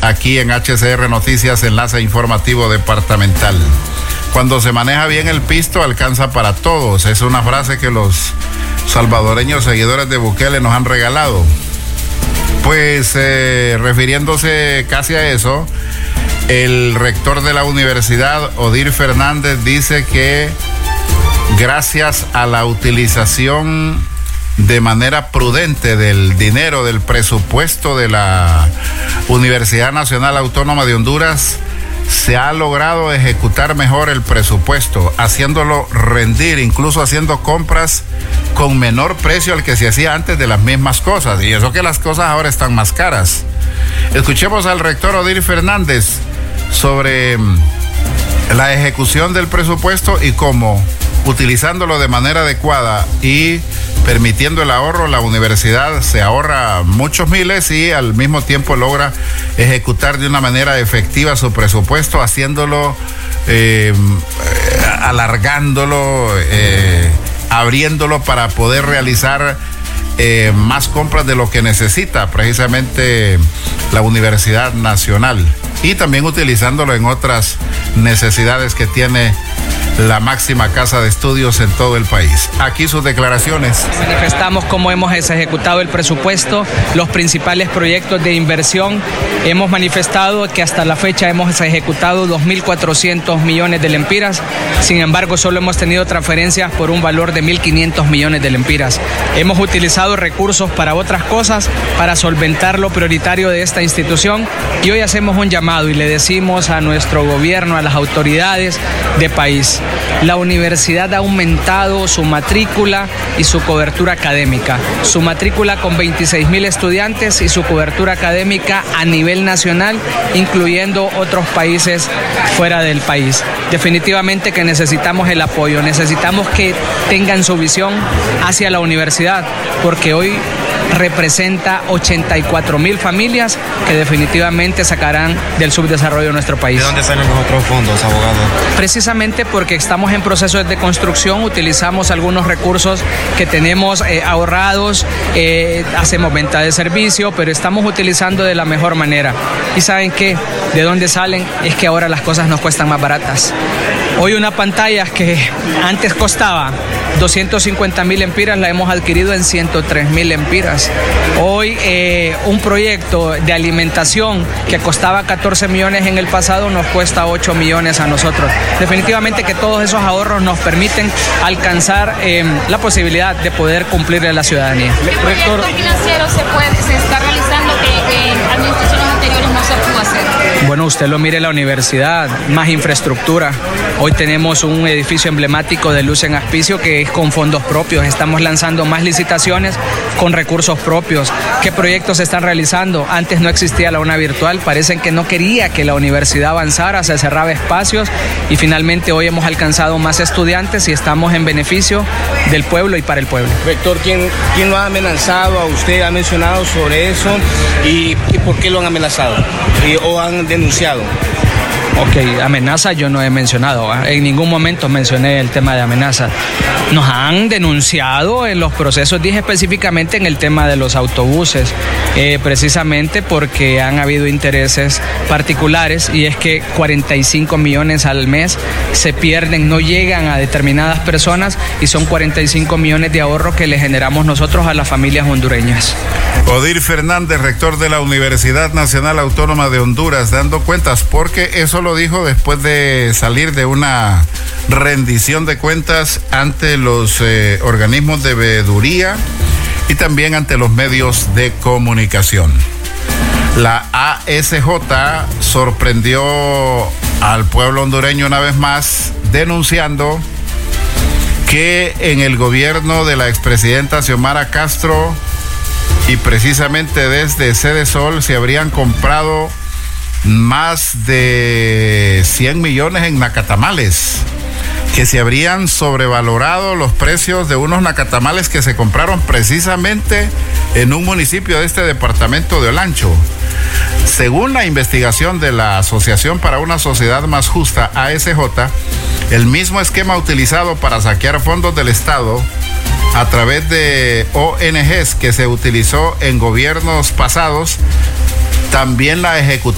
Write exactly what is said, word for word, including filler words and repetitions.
aquí en H C R Noticias, Enlace Informativo Departamental. Cuando se maneja bien el pisto, alcanza para todos. Es una frase que los salvadoreños seguidores de Bukele nos han regalado. Pues eh, refiriéndose casi a eso, el rector de la universidad, Odir Fernández, dice que gracias a la utilización de manera prudente del dinero del presupuesto de la Universidad Nacional Autónoma de Honduras, se ha logrado ejecutar mejor el presupuesto, haciéndolo rendir, incluso haciendo compras con menor precio al que se hacía antes de las mismas cosas. Y eso que las cosas ahora están más caras. Escuchemos al rector Odir Fernández sobre la ejecución del presupuesto y cómo, utilizándolo de manera adecuada y permitiendo el ahorro, la universidad se ahorra muchos miles y al mismo tiempo logra ejecutar de una manera efectiva su presupuesto, haciéndolo, eh, alargándolo, eh, abriéndolo para poder realizar eh, más compras de lo que necesita precisamente la Universidad Nacional, y también utilizándolo en otras necesidades que tiene la máxima casa de estudios en todo el país. Aquí sus declaraciones. Manifestamos cómo hemos ejecutado el presupuesto, los principales proyectos de inversión. Hemos manifestado que hasta la fecha hemos ejecutado dos mil cuatrocientos millones de lempiras. Sin embargo, solo hemos tenido transferencias por un valor de mil quinientos millones de lempiras. Hemos utilizado recursos para otras cosas, para solventar lo prioritario de esta institución, y hoy hacemos un llamado y le decimos a nuestro gobierno, a las autoridades de país: la universidad ha aumentado su matrícula y su cobertura académica. Su matrícula con veintiséis mil estudiantes y su cobertura académica a nivel nacional, incluyendo otros países fuera del país. Definitivamente que necesitamos el apoyo, necesitamos que tengan su visión hacia la universidad, porque hoy representa ochenta y cuatro mil familias que definitivamente sacarán del subdesarrollo de nuestro país. ¿De dónde salen los otros fondos, abogado? Precisamente porque estamos en procesos de construcción, utilizamos algunos recursos que tenemos eh, ahorrados, eh, hacemos venta de servicio, pero estamos utilizando de la mejor manera. ¿Y saben qué? ¿De dónde salen? Es que ahora las cosas nos cuestan más baratas. Hoy una pantalla que antes costaba doscientos cincuenta mil lempiras la hemos adquirido en ciento tres mil lempiras. Hoy eh, un proyecto de alimentación que costaba catorce millones en el pasado nos cuesta ocho millones a nosotros. Definitivamente que todos esos ahorros nos permiten alcanzar eh, la posibilidad de poder cumplirle a la ciudadanía. ¿Qué proyectos financieros se, puede, se está realizando que en administraciones anteriores no se pudo hacer? Bueno, usted lo mire, la universidad, más infraestructura. Hoy tenemos un edificio emblemático de luz en Aspicio que es con fondos propios. Estamos lanzando más licitaciones con recursos propios. ¿Qué proyectos se están realizando? Antes no existía la UNA virtual, parecen que no quería que la universidad avanzara, se cerraba espacios, y finalmente hoy hemos alcanzado más estudiantes y estamos en beneficio del pueblo y para el pueblo. Rector, ¿quién, quién lo ha amenazado a usted? ¿Ha mencionado sobre eso? ¿Y, y por qué lo han amenazado? ¿Y, o han denunciado? Ok, amenaza yo no he mencionado, ¿eh? En ningún momento mencioné el tema de amenaza. Nos han denunciado en los procesos, dije específicamente en el tema de los autobuses, eh, precisamente porque han habido intereses particulares, y es que cuarenta y cinco millones al mes se pierden, no llegan a determinadas personas, y son cuarenta y cinco millones de ahorro que le generamos nosotros a las familias hondureñas. Odir Fernández, rector de la Universidad Nacional Autónoma de Honduras, dando cuentas, porque eso lo dijo después de salir de una rendición de cuentas ante los eh, organismos de veeduría y también ante los medios de comunicación. La A S J sorprendió al pueblo hondureño una vez más, denunciando que en el gobierno de la expresidenta Xiomara Castro y precisamente desde Sede Sol se habrían comprado más de cien millones en nacatamales, que se habrían sobrevalorado los precios de unos nacatamales que se compraron precisamente en un municipio de este departamento de Olancho. Según la investigación de la Asociación para una Sociedad Más Justa, A S J, el mismo esquema utilizado para saquear fondos del Estado a través de O N Ges que se utilizó en gobiernos pasados, también la ejecutó